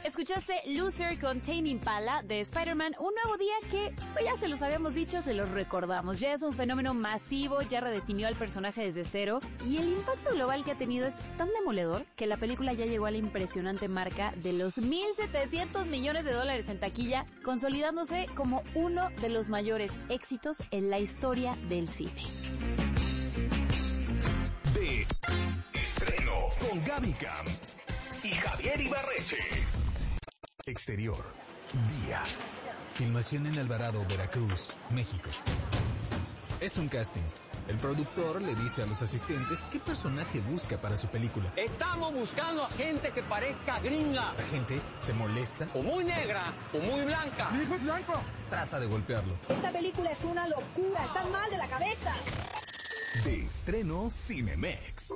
Escuchaste Loser con Tame Impala de Spider-Man, un nuevo día que pues ya se los habíamos dicho, se los recordamos. Ya es un fenómeno masivo, ya redefinió al personaje desde cero y el impacto global que ha tenido es tan demoledor que la película ya llegó a la impresionante marca de los $1,700 millones en taquilla, consolidándose como uno de los mayores éxitos en la historia del cine. De estreno con Gaby Camp y Javier Ibarreche. Exterior, día. Filmación en Alvarado, Veracruz, México. Es un casting. El productor le dice a los asistentes qué personaje busca para su película. Estamos buscando a gente que parezca gringa. La gente se molesta. O muy negra, o muy blanca. ¡Mi hijo es blanco! Trata de golpearlo. Esta película es una locura, están mal de la cabeza. De estreno Cinemex.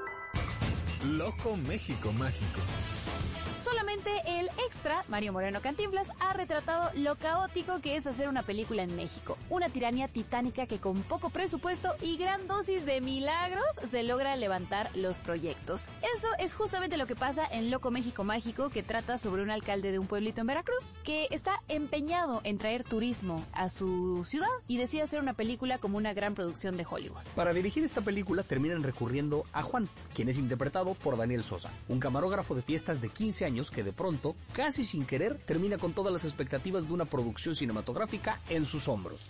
Loco México Mágico. Solamente el extra, Mario Moreno Cantinflas, ha retratado lo caótico que es hacer una película en México. Una tiranía titánica que con poco presupuesto y gran dosis de milagros se logra levantar los proyectos. Eso es justamente lo que pasa en Loco México Mágico, que trata sobre un alcalde de un pueblito en Veracruz que está empeñado en traer turismo a su ciudad y decide hacer una película como una gran producción de Hollywood. Para dirigir esta película terminan recurriendo a Juan, quien es interpretado por Daniel Sosa, un camarógrafo de fiestas de 15 años que de pronto, casi sin querer, termina con todas las expectativas de una producción cinematográfica en sus hombros.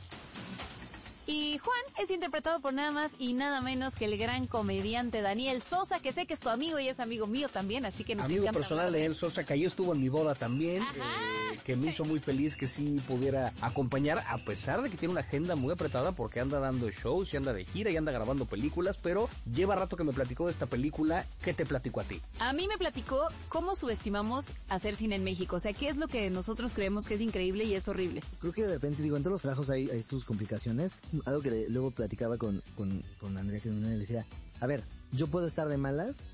Y Juan es interpretado por nada más y nada menos que el gran comediante Daniel Sosa, que sé que es tu amigo y es amigo mío también, así que nos amigo encanta personal de Daniel Sosa, que ayer estuvo en mi boda también, que me hizo muy feliz que sí pudiera acompañar, a pesar de que tiene una agenda muy apretada porque anda dando shows y anda de gira y anda grabando películas, pero lleva rato que me platicó de esta película. ¿Qué te platicó a ti? A mí me platicó cómo subestimamos hacer cine en México, o sea, qué es lo que nosotros creemos que es increíble y es horrible. Creo que de repente, en todos los trabajos hay sus complicaciones. Algo que luego platicaba con Andrea, que le decía, a ver, yo puedo estar de malas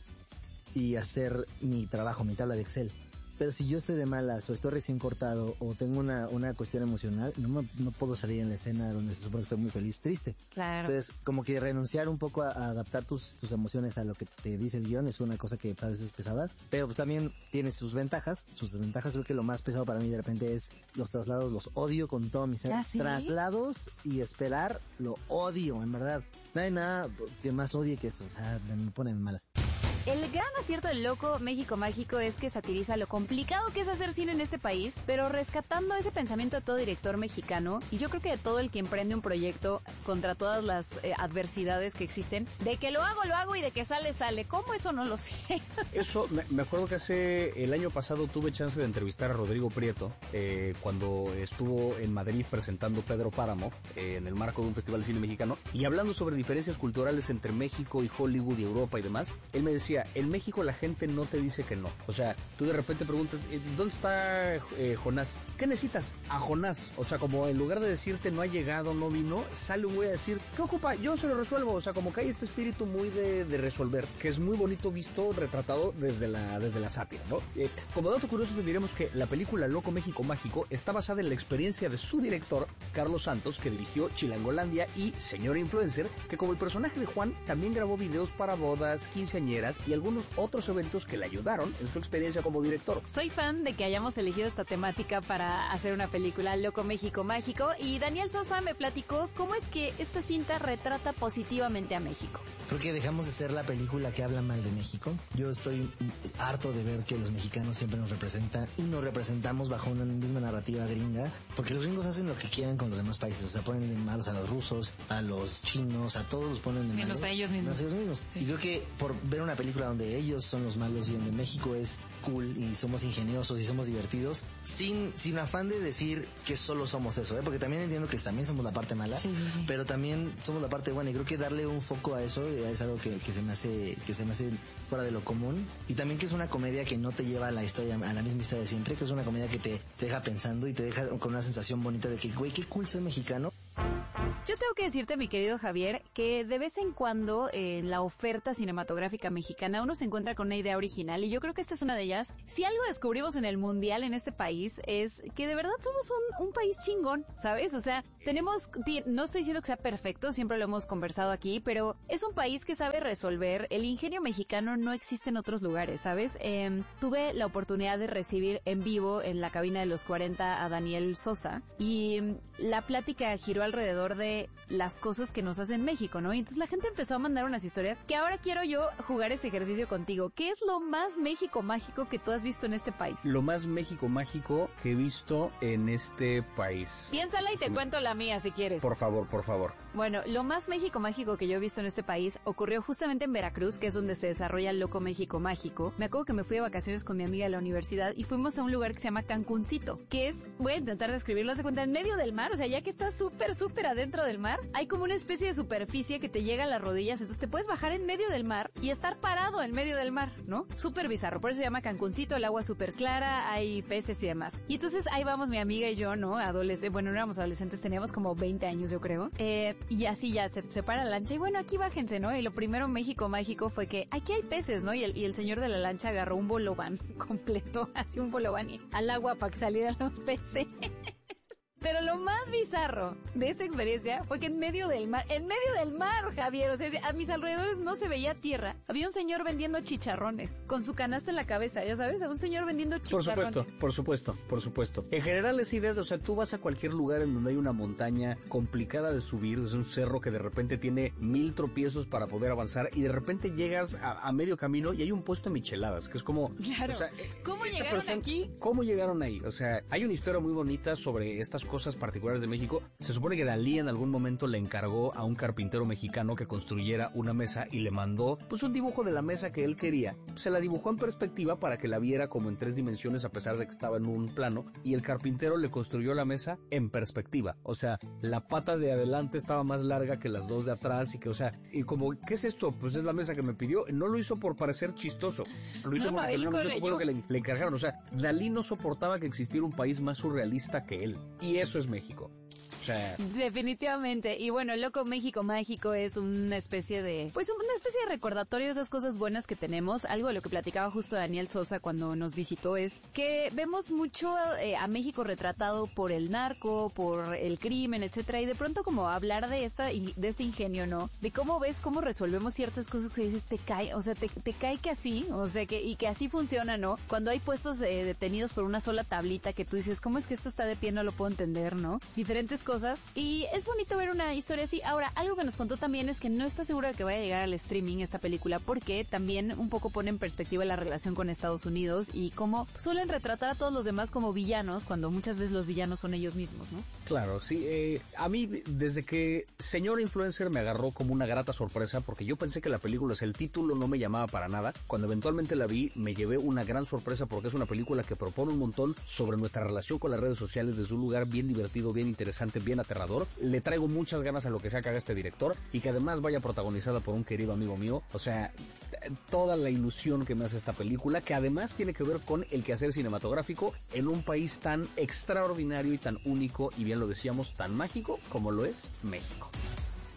y hacer mi trabajo, mi tabla de Excel, pero si yo estoy de malas o estoy recién cortado o tengo una cuestión emocional, no puedo salir en la escena donde se supone que estoy muy feliz, triste. Claro. Entonces, como que renunciar un poco a adaptar tus emociones a lo que te dice el guión es una cosa que a veces es pesada, pero pues también tiene sus ventajas. Sus desventajas, creo que lo más pesado para mí de repente es los traslados. Los odio con todo mi ser. ¿Ah, sí? Traslados y esperar, lo odio, en verdad. No hay nada que más odie que eso. Me ponen malas. El gran acierto del Loco México Mágico es que satiriza lo complicado que es hacer cine en este país, pero rescatando ese pensamiento de todo director mexicano, y yo creo que de todo el que emprende un proyecto contra todas las adversidades que existen, de que lo hago y de que sale. ¿Cómo? Eso no lo sé. Eso, me acuerdo que el año pasado tuve chance de entrevistar a Rodrigo Prieto, cuando estuvo en Madrid presentando Pedro Páramo, en el marco de un festival de cine mexicano, y hablando sobre diferencias culturales entre México y Hollywood y Europa y demás. Él me decía, en México la gente no te dice que no. O sea, tú de repente preguntas, ¿dónde está Jonás? ¿Qué necesitas? A Jonás. O sea, como en lugar de decirte no ha llegado, no vino, sale un güey a decir, ¿qué ocupa? Yo se lo resuelvo. O sea, como que hay este espíritu muy de resolver, que es muy bonito visto, retratado desde la sátira, ¿no? Como dato curioso te diremos que la película Loco México Mágico está basada en la experiencia de su director, Carlos Santos, que dirigió Chilangolandia y Señora Influencer, que como el personaje de Juan, también grabó videos para bodas, quinceañeras y algunos otros eventos que le ayudaron en su experiencia como director. Soy fan de que hayamos elegido esta temática para hacer una película Loco México Mágico, y Daniel Sosa me platicó cómo es que esta cinta retrata positivamente a México. Creo que dejamos de ser la película que habla mal de México. Yo estoy harto de ver que los mexicanos siempre nos representan y nos representamos bajo una misma narrativa gringa, porque los gringos hacen lo que quieren con los demás países. O sea, ponen de malos a los rusos, a los chinos, a todos los ponen de malos. Menos a ellos mismos. Sí. Y creo que por ver una película donde ellos son los malos y donde México es cool y somos ingeniosos y somos divertidos, sin afán de decir que solo somos eso, porque también entiendo que también somos la parte mala, sí. Pero también somos la parte buena, y creo que darle un foco a eso es algo que se me hace fuera de lo común, y también que es una comedia que no te lleva a la misma historia de siempre, que es una comedia que te deja pensando y te deja con una sensación bonita de que, güey, qué cool ser mexicano. Yo tengo que decirte, mi querido Javier, que de vez en cuando en la oferta cinematográfica mexicana uno se encuentra con una idea original y yo creo que esta es una de ellas. Si algo descubrimos en el mundial en este país es que de verdad somos un país chingón, ¿sabes? O sea, no estoy diciendo que sea perfecto, siempre lo hemos conversado aquí, pero es un país que sabe resolver. El ingenio mexicano no existe en otros lugares, ¿sabes? Tuve la oportunidad de recibir en vivo en la cabina de los 40 a Daniel Sosa y la plática giró alrededor de las cosas que nos hacen México, ¿no? Y entonces la gente empezó a mandar unas historias que ahora quiero yo jugar ese ejercicio contigo. ¿Qué es lo más México mágico que tú has visto en este país? Lo más México mágico que he visto en este país. Piénsala y te cuento la mía si quieres. Por favor, por favor. Bueno, lo más México mágico que yo he visto en este país ocurrió justamente en Veracruz, que es donde se desarrolla el Loco México Mágico. Me acuerdo que me fui de vacaciones con mi amiga de la universidad y fuimos a un lugar que se llama Cancuncito, que es, voy a intentar describirlo, haz de cuenta, en medio del mar, o sea, ya que está súper adentro del mar, hay como una especie de superficie que te llega a las rodillas, entonces te puedes bajar en medio del mar y estar parado en medio del mar, ¿no? Súper bizarro, por eso se llama Cancuncito, el agua súper clara, hay peces y demás. Y entonces ahí vamos mi amiga y yo, ¿no? Bueno, no éramos adolescentes, teníamos como 20 años yo creo, y así ya se para la lancha y bueno, aquí bájense, ¿no? Y lo primero México mágico fue que aquí hay peces, ¿no? Y el señor de la lancha agarró un bolobán completo, así un bolobán al agua para que salieran los peces. Pero lo más bizarro de esta experiencia fue que en medio del mar, Javier, o sea, a mis alrededores no se veía tierra. Había un señor vendiendo chicharrones, con su canasta en la cabeza, ya sabes, un señor vendiendo chicharrones. Por supuesto. En general es idea, o sea, tú vas a cualquier lugar en donde hay una montaña complicada de subir, es un cerro que de repente tiene 1000 tropiezos para poder avanzar y de repente llegas a medio camino y hay un puesto de micheladas, que es como... Claro, o sea, ¿cómo llegaron aquí? ¿Cómo llegaron ahí? O sea, hay una historia muy bonita sobre estas cosas particulares de México. Se supone que Dalí en algún momento le encargó a un carpintero mexicano que construyera una mesa y le mandó pues un dibujo de la mesa que él quería. Se la dibujó en perspectiva para que la viera como en 3 dimensiones a pesar de que estaba en un plano y el carpintero le construyó la mesa en perspectiva. O sea, la pata de adelante estaba más larga que las 2 de atrás y que, o sea, y como, ¿qué es esto? Pues es la mesa que me pidió. No lo hizo por parecer chistoso. Lo hizo porque realmente fue lo que le encargaron. O sea, Dalí no soportaba que existiera un país más surrealista que él. Y eso es México. O sea... Definitivamente. Y bueno, el Loco México Mágico es una especie de recordatorio de esas cosas buenas que tenemos. Algo de lo que platicaba justo Daniel Sosa cuando nos visitó es que vemos mucho a México retratado por el narco, por el crimen, etcétera, y de pronto como hablar de este ingenio, ¿no? De cómo resolvemos ciertas cosas que dices, te cae, o sea, te cae que así, o sea, que así funciona, ¿no? Cuando hay puestos detenidos por una sola tablita que tú dices, ¿cómo es que esto está de pie? No lo puedo entender, ¿no? Diferentes cosas. Y es bonito ver una historia así. Ahora, algo que nos contó también es que no está seguro de que vaya a llegar al streaming esta película porque también un poco pone en perspectiva la relación con Estados Unidos y cómo suelen retratar a todos los demás como villanos cuando muchas veces los villanos son ellos mismos, ¿no? Claro, sí. A mí, desde que Señor Influencer me agarró como una grata sorpresa porque yo pensé que la película, o sea, el título no me llamaba para nada. Cuando eventualmente la vi, me llevé una gran sorpresa porque es una película que propone un montón sobre nuestra relación con las redes sociales desde un lugar bien divertido, bien interesante, bien aterrador. Le traigo muchas ganas a lo que sea que haga este director y que además vaya protagonizada por un querido amigo mío. O sea, toda la ilusión que me hace esta película, que además tiene que ver con el quehacer cinematográfico en un país tan extraordinario y tan único y bien lo decíamos, tan mágico como lo es México.